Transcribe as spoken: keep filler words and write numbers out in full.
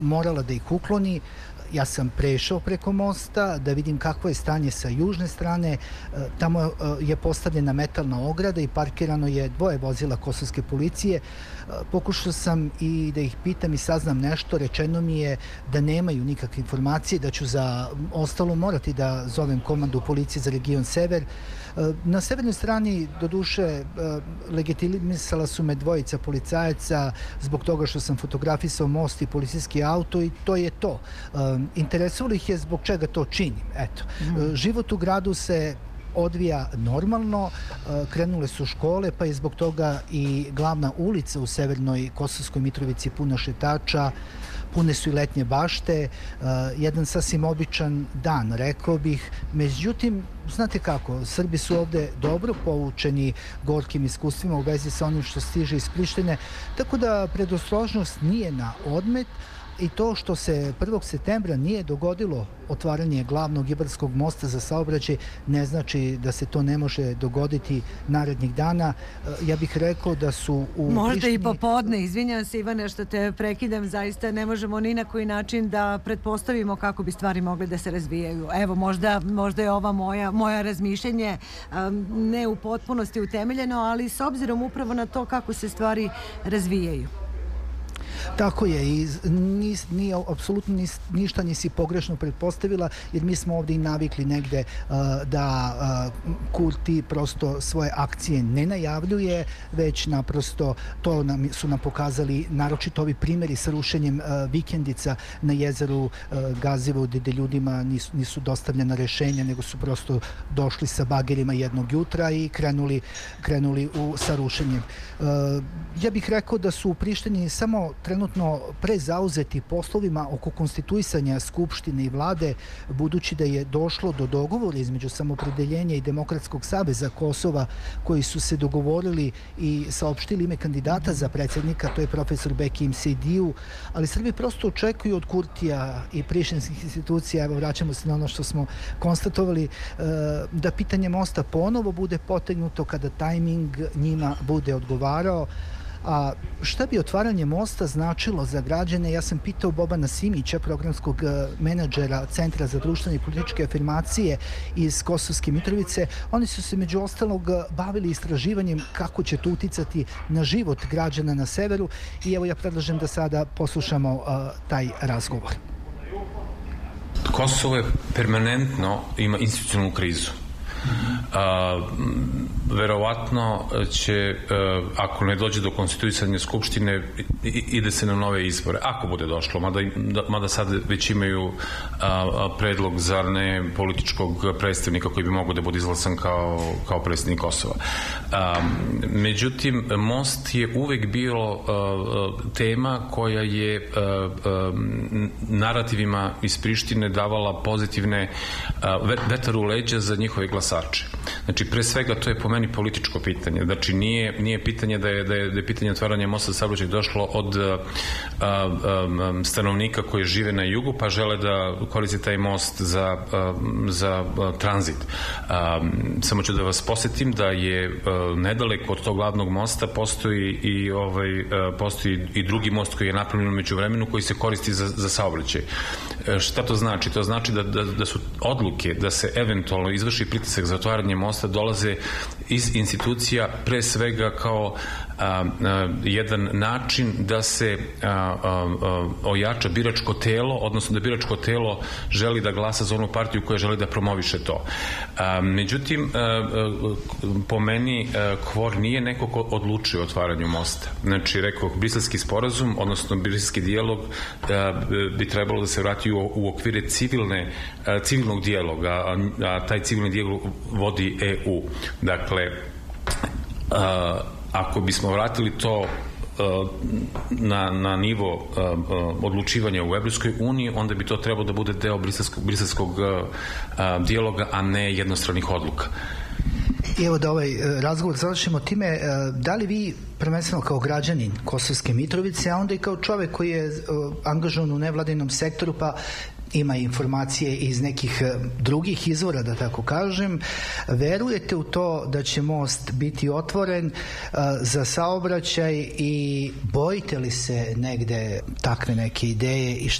morala da ih ukloni. Ja sam prešao preko mosta da vidim kakvo je stanje sa južne strane. Tamo je postavljena metalna ograda i parkirano je dvoje vozila kosovske policije. Pokušao sam i da ih pitam i saznam nešto. Rečeno mi je da nemaju nikakve informacije, da ću za ostalo morati da zovem komandu policije za region Sever. Na severnoj strani, do duše, legitimisala su me dvojica policajaca zbog toga što sam fotografisao most i policijski auto i to je to. Interesovalo ih je zbog čega to činim. Eto. Mm. Život u gradu se odvija normalno, krenule su škole, pa je zbog toga i glavna ulica u Severnoj Kosovskoj Mitrovici puna šetača, pune su i letnje bašte, jedan sasvim običan dan, rekao bih. Međutim, znate kako, Srbi su ovde dobro poučeni gorkim iskustvima u vezi sa onim što stiže iz Prištine, tako da predostrožnost nije na odmet. I to što se prvog septembra nije dogodilo otvaranje glavnog Ibarskog mosta za saobraćaj ne znači da se to ne može dogoditi narednih dana. Ja bih rekao da su u Možda Prištini... i popodne. Izvinjam se, Ivane, što te prekidam. Zaista ne možemo ni na koji način da pretpostavimo kako bi stvari mogle da se razvijaju. Evo, možda, možda je ova moja, moja razmišljenje um, ne u potpunosti utemeljeno, ali s obzirom upravo na to kako se stvari razvijaju. Tako je i nis, nije apsolutno nis, ništa nisi pogrešno pretpostavila, jer mi smo ovdje i navikli negde uh, da uh, Kurti prosto svoje akcije ne najavljuje, već naprosto to nam, su nam pokazali naročito ovi primjeri sa rušenjem uh, vikendica na jezeru uh, Gazivo, gde ljudima nisu, nisu dostavljena rešenja, nego su prosto došli sa bagerima jednog jutra i krenuli, krenuli u, sa rušenjem. Uh, ja bih rekao da su u Prištini samo trenutno prezauzeti poslovima oko konstituisanja Skupštine i vlade, budući da je došlo do dogovora između Samopredeljenja i Demokratskog saveza Kosova, koji su se dogovorili i saopštili ime kandidata za predsjednika, to je profesor Bekim Sejdiju, ali Srbi prosto očekuju od Kurtija i prištinskih institucija, evo vraćamo se na ono što smo konstatovali, da pitanje mosta ponovo bude potegnuto kada tajming njima bude odgovarao. A šta bi otvaranje mosta značilo za građane? Ja sam pitao Bobana Simića, programskog menadžera Centra za društvene i političke afirmacije iz Kosovske Mitrovice. Oni su se među ostalog bavili istraživanjem kako će to uticati na život građana na severu i evo ja predlažem da sada poslušamo uh, taj razgovor. Kosovo je permanentno ima institucionalnu krizu. A, verovatno će, a, ako ne dođe do konstituisanja Skupštine, i, ide se na nove izbore, ako bude došlo, mada, mada sad već imaju a, a, predlog za ne političkog predstavnika koji bi mogao da bude izglasan kao, kao predstavnik Kosova. A, međutim, most je uvek bio a, a, tema koja je a, a, narativima iz Prištine davala pozitivne a, vetar u leđa za njihove glasače. Znači, pre svega, to je po meni političko pitanje. Znači, nije, nije pitanje da je, da je, da je pitanje otvaranja mosta za saobraćaj došlo od a, a, stanovnika koji žive na jugu, pa žele da koriste taj most za, a, za a, tranzit. A, samo ću da vas posjetim da je a, nedaleko od tog glavnog mosta postoji i, ovaj, a, postoji i drugi most koji je napravljen među vremenu koji se koristi za, za saobraćaj. A, šta to znači? To znači da, da, da su odluke da se eventualno izvrši pritisak za otvaranje mosta dolaze iz institucija pre svega kao a, a, jedan način da se a, a, a, ojača biračko telo, odnosno da biračko telo želi da glasa za onu partiju koja želi da promoviše to. A, međutim, a, a, po meni a, KFOR nije neko ko odlučuje o otvaranju mosta. Znači, rekao, briselski sporazum, odnosno briselski dijalog a, bi trebalo da se vrati u, u okvire civilne, a, civilnog dijaloga, a, a taj civilni dijalog vodi E U. Dakle, a, ako bismo vratili to na, na nivo uh, uh, odlučivanja u Evropskoj uniji, onda bi to trebalo da bude deo briselskog, briselskog uh, uh, dijaloga, a ne jednostranih odluka. I evo da ovaj razgovor završimo time, da li vi prvenstveno kao građanin Kosovske Mitrovice, a onda i kao čovek koji je angažovan u nevladinom sektoru, pa ima informacije iz nekih drugih izvora, da tako kažem. Verujete u to da će most biti otvoren uh, za saobraćaj i bojite li se negde takve neke ideje i